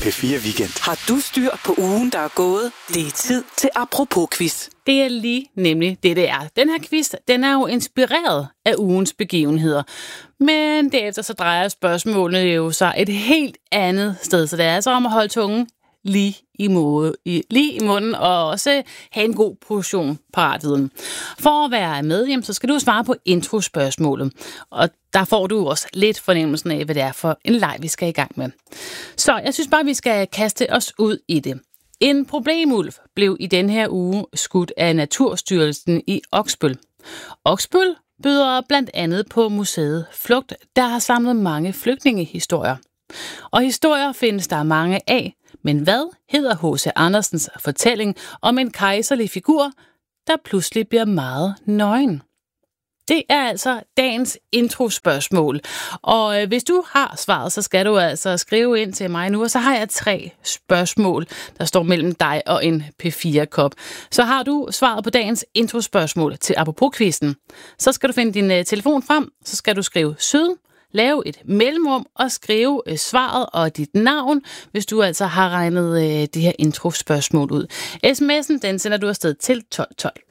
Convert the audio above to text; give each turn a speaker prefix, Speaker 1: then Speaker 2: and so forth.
Speaker 1: P4 Weekend.
Speaker 2: Har du styr på ugen, der er gået? Det er tid til Apropos-quiz.
Speaker 3: Det er lige nemlig det er. Den her quiz, den er jo inspireret af ugens begivenheder. Men derefter så drejer spørgsmålene jo sig et helt andet sted. Så det er altså om at holde tungen lige i munden og også have en god portion paratviden. For at være med, så skal du svare på introspørgsmålet. Og der får du også lidt fornemmelsen af, hvad det er for en leg, vi skal i gang med. Så jeg synes bare, vi skal kaste os ud i det. En problemulv blev i den her uge skudt af Naturstyrelsen i Oksbøl. Oksbøl byder blandt andet på museet Flugt, der har samlet mange flygtningehistorier. Og historier findes der mange af, men hvad hedder H.C. Andersens fortælling om en kejserlig figur, der pludselig bliver meget nøgen? Det er altså dagens introspørgsmål. Og hvis du har svaret, så skal du altså skrive ind til mig nu. Og så har jeg 3 spørgsmål, der står mellem dig og en P4-kop. Så har du svaret på dagens introspørgsmål til Apropos-quizzen. Så skal du finde din telefon frem, så skal du skrive syd, lave et mellemrum og skrive svaret og dit navn, hvis du altså har regnet det her introspørgsmål ud. SMS'en, den sender du afsted til 1212.